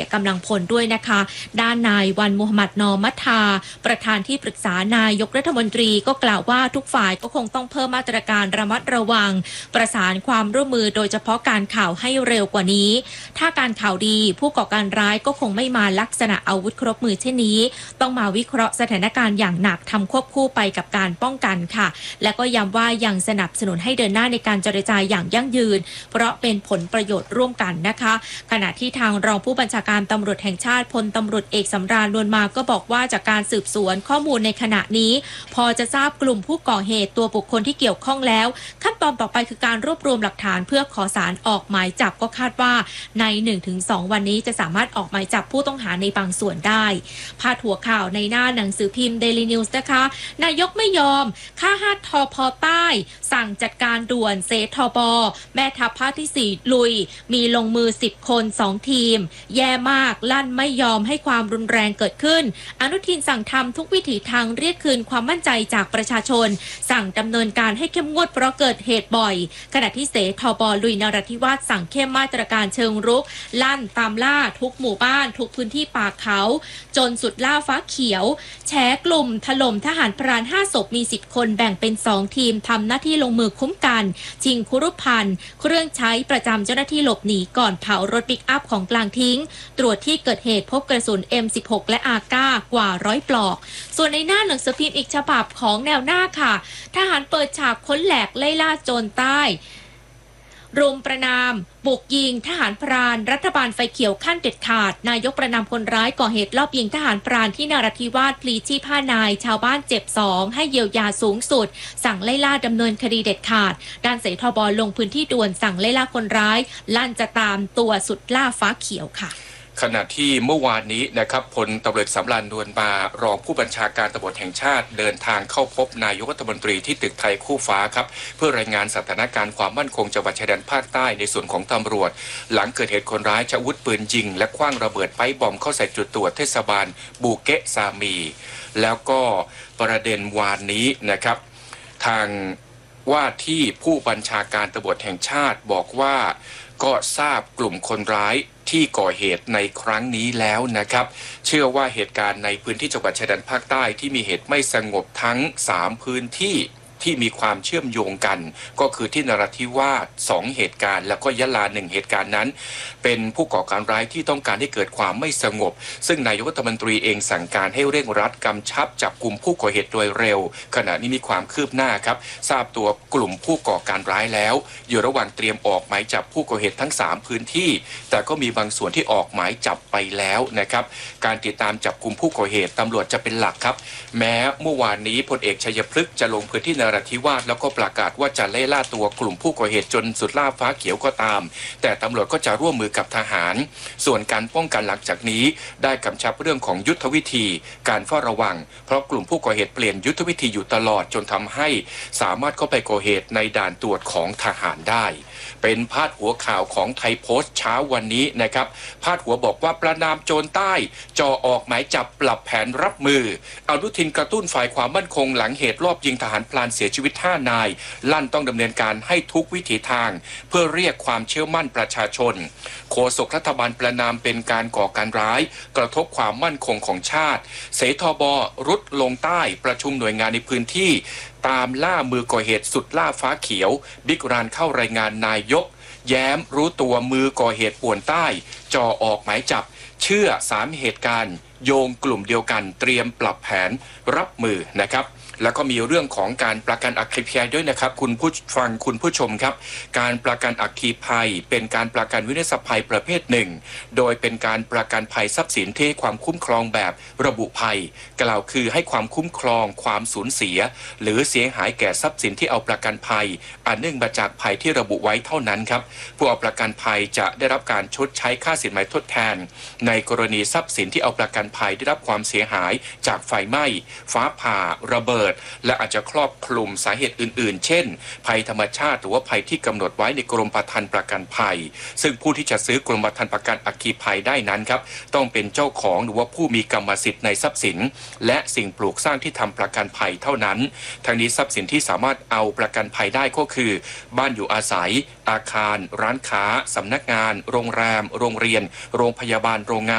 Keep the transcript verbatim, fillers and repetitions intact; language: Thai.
กำลังพลด้วยนะคะด้านนายวันมุฮัมหมัดนอมัทธาประธานที่ปรึกษานายกรัฐมนตรีก็กล่าวว่าทุกฝ่ายก็คงต้องเพิ่มมาตรการระมัดระวังประสานความร่วมมือโดยเฉพาะการข่าวให้เร็วกว่านี้ถ้าการข่าวดีผู้ก่อการร้ายก็คงไม่มาลักษณะอาวุธครบมือเช่นนี้ต้องมาวิเคราะห์สถานการณ์อย่างหนักทำควบคู่ไปกับการป้องกันค่ะและก็ย้ำว่ายังสนับสนุนให้เดินหน้าในการเจรจาอย่างยั่งยืนเพราะเป็นผลประโยชน์ร่วมกันนะคะขณะที่ทางรองผู้บัญชาการตำรวจแห่งชาติพลตำรวจเอกสำราญนวลมาก็บอกว่าจากการสืบสวนข้อมูลในขณะนี้พอจะทราบกลุ่มผู้ก่อเหตุตัวบุคคลที่เกี่ยวข้องแล้วขั้นตอนต่อไปคือการรวบรวมหลักฐานเพื่อขอศาลออกหมายจับก็คาดว่าใน หนึ่งถึงสอง วันนี้จะสามารถออกหมายจับผู้ต้องหาในบางส่วนได้พาดหัวข่าวในหน้าหนังสือพิมพ์ Daily News นะคะนายกไม่ยอมค่าห้าทพใต้สั่งจัดการด่วนเสทบแม่ทัพภาคที่สี่ลุยมีลงมือสิบคนสองทีมแย่มากลั่นไม่ยอมให้ความรุนแรงเกิดขึ้นอนุทินสั่งทำทุกวิถีทางเรียกคืนความมั่นใจจากประชาชนสั่งดำเนินการให้เข้มงวดเพราะเกิดเหตุบ่อยขณะที่เสทบลุยนราธิวาสสั่งเข้มมาตรการเชิงรุกลั่นตามล่าทุกหมู่บ้านทุกพื้นที่ป่าเขาจนสุดล่าฟ้าเขียวแฉกลุ่มถล่มทหารพรานห้าศพมีสิบคนแบ่งเป็นสองทีมทำหน้าที่ลงมือคุ้มกันชิงคุรุพันธ์เครื่องใช้ประจำเจ้าหน้าที่หลบหนีก่อนเผารถปิกอัพของกลางทิ้งตรวจที่เกิดเหตุพบกระสุน เอ็ม สิบหก และ อาร์ เก้า กว่าร้อยปลอกส่วนในหน้าหนังสือพิมพ์อีกฉบับของแนวหน้าค่ะทหารเปิดฉากค้นแหลกไล่ล่าโจรใต้รุมประนามบุกยิงทหารพรานรัฐบาลไฟเขียวขั้นเด็ดขาดนายกประนามคนร้ายก่อเหตุลอบยิงทหารพรานที่นราธิวาสพลีชีพห้านายชาวบ้านเจ็บสองให้เยียวยาสูงสุดสั่งไล่ล่าดำเนินคดีเด็ดขาดด้านเสทบลงพื้นที่ด่วนสั่งไล่ล่าคนร้ายลั่นจะตามตัวสุดล่าฟ้าเขียวค่ะขณะที่เมื่อวานนี้นะครับพลตำรวจสำราญนวลมารองผู้บัญชาการตำรวจแห่งชาติเดินทางเข้าพบนายกรัฐมนตรีที่ตึกไทยคู่ฟ้าครับเพื่อรายงานสถานการณ์ความมั่นคงจังหวัดชายแดนภาคใต้ในส่วนของตำรวจหลังเกิดเหตุคนร้ายใช้อาวุธปืนยิงและขว้างระเบิดไปบอมเข้าใส่จุดตรวจเทศบาลบูเกะซามีแล้วก็ประเด็นวานนี้นะครับทางว่าที่ผู้บัญชาการตำรวจแห่งชาติบอกว่าก็ทราบกลุ่มคนร้ายที่ก่อเหตุในครั้งนี้แล้วนะครับเชื่อว่าเหตุการณ์ในพื้นที่จังหวัดชายแดนภาคใต้ที่มีเหตุไม่สงบทั้งสามพื้นที่ที่มีความเชื่อมโยงกันก็คือที่นราธิวาสสองเหตุการณ์แล้วก็ยะลาหนึ่งเหตุการณ์นั้นเป็นผู้ก่อการร้ายที่ต้องการให้เกิดความไม่สงบซึ่งนายกรัฐมนตรีเองสั่งการให้เร่งรัดกำชับจับกลุ่มผู้ก่อเหตุโดยเร็วขณะนี้มีความคืบหน้าครับทราบตัวกลุ่มผู้ก่อการร้ายแล้วอยู่ระหว่างเตรียมออกหมายจับผู้ก่อเหตุทั้งสามพื้นที่แต่ก็มีบางส่วนที่ออกหมายจับไปแล้วนะครับการติดตามจับกลุ่มผู้ก่อเหตุตำรวจจะเป็นหลักครับแม้เมื่อวานนี้พลเอกชัยพฤกษ์จะลงพื้นที่นราธิวาสแล้วก็ประกาศว่าจะไล่ล่าตัวกลุ่มผู้ก่อเหตุจนสุดล่าฟ้าเขียวก็ตามแต่ตำรวจก็จะร่วมมือกับทหารส่วนการป้องกันหลังจากนี้ได้กำชับเรื่องของยุทธวิธีการเฝ้าระวังเพราะกลุ่มผู้ก่อเหตุเปลี่ยนยุทธวิธีอยู่ตลอดจนทำให้สามารถเข้าไปก่อเหตุในด่านตรวจของทหารได้เป็นพาดหัวข่าวของไทยโพสต์เช้าวันนี้นะครับพาดหัวบอกว่าประนามโจรใต้จ่อออกหมายจับปรับแผนรับมืออนุทินกระตุ้นฝ่ายความมั่นคงหลังเหตุรอบยิงทหารพลานเสียชีวิตห้านายลั่นต้องดำเนินการให้ทุกวิถีทางเพื่อเรียกความเชื่อมั่นประชาชนโฆษกรัฐบาลประนามเป็นการก่อการร้ายกระทบความมั่นคงของชาติเสทบรุดลงใต้ประชุมหน่วยงานในพื้นที่ตามล่ามือก่อเหตุสุดล่าฟ้าเขียวบิ๊กรานเข้ารายงานนายกแย้มรู้ตัวมือก่อเหตุป่วนใต้จ่อออกหมายจับเชื่อสามเหตุการณ์โยงกลุ่มเดียวกันเตรียมปรับแผนรับมือนะครับแล้วก็มีเรื่องของการประกันอัคคีภัยด้วยนะครับคุณผู้ฟังคุณผู้ชมครับการประกันอัคคีภัยเป็นการประกันวินาศภัยประเภทหนึ่งโดยเป็นการประกันภัยทรัพย์สินที่ความคุ้มครองแบบระบุภัยกล่าวคือให้ความคุ้มครองความสูญเสียหรือเสียหายแก่ทรัพย์สินที่เอาประกันภัยอันเนื่องมาจากภัยที่ระบุไว้เท่านั้นครับผู้เอาประกันภัยจะได้รับการชดใช้ค่าสินไหมทดแทนในกรณีทรัพย์สินที่เอาประกันภัยได้รับความเสียหายจากไฟไหม้ฟ้าผ่าระเบิดและอาจจะครอบคลุมสาเหตุอื่นๆเช่นภัยธรรมชาติหรือว่าภัยที่กำหนดไว้ในกรมธรรม์ประกันภัยซึ่งผู้ที่จะซื้อกรมธรรม์ประกันอัคคีภัยได้นั้นครับต้องเป็นเจ้าของหรือว่าผู้มีกรรมสิทธิ์ในทรัพย์สินและสิ่งปลูกสร้างที่ทำประกันภัยเท่านั้นทั้งนี้ทรัพย์สินที่สามารถเอาประกันภัยได้ก็คือบ้านอยู่อาศัยอาคารร้านค้าสำนักงานโรงแรมโรงเรียนโรงพยาบาลโรงงาน